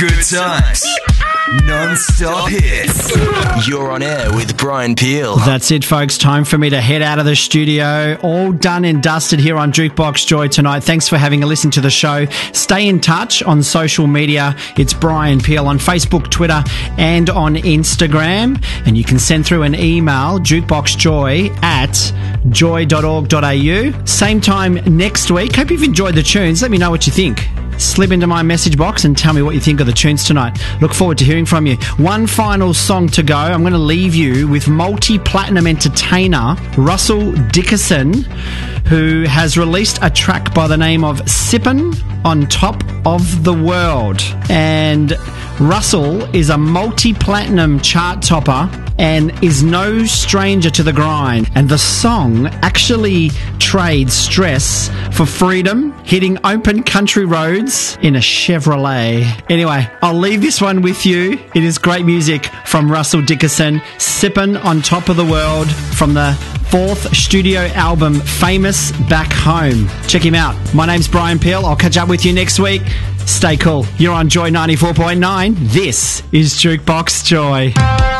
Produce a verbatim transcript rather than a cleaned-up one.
Good times. Non-stop hits. You're on air with Brian Peel. That's it, folks. Time for me to head out of the studio. All done and dusted here on Jukebox Joy tonight. Thanks for having a listen to the show. Stay in touch on social media. It's Brian Peel on Facebook, Twitter, and on Instagram. And you can send through an email, jukeboxjoy at joy dot org dot a u. Same time next week. Hope you've enjoyed the tunes. Let me know what you think. Slip into my message box and tell me what you think of the tunes tonight. Look forward to hearing from you. One final song to go. I'm going to leave you with multi-platinum entertainer Russell Dickerson, who has released a track by the name of Sippin' on Top of the World. And Russell is a multi-platinum chart topper and is no stranger to the grind. And the song actually trades stress for freedom, hitting open country roads in a Chevrolet. Anyway, I'll leave this one with you. It is great music from Russell Dickerson, Sippin' on Top of the World, from the fourth studio album, Famous Back Home. Check him out. My name's Brian Peel. I'll catch up with you next week. Stay cool. You're on Joy ninety-four point nine. This is Jukebox Joy.